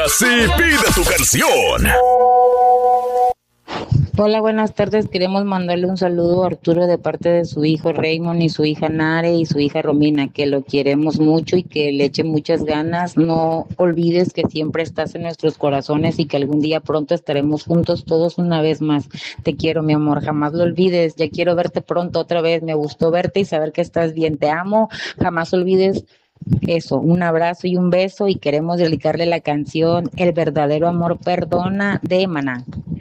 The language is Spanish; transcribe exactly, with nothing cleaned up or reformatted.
Así pide tu canción. Hola, buenas tardes. Queremos mandarle un saludo a Arturo de parte de su hijo Raymond y su hija Nare y su hija Romina, que lo queremos mucho y que le eche muchas ganas. No olvides que siempre estás en nuestros corazones y que algún día pronto estaremos juntos todos una vez más. Te quiero, mi amor, jamás lo olvides. Ya quiero verte pronto otra vez. Me gustó verte y saber que estás bien. Te amo. Jamás olvides eso. Un abrazo y un beso, y queremos dedicarle la canción El verdadero amor perdona de Maná.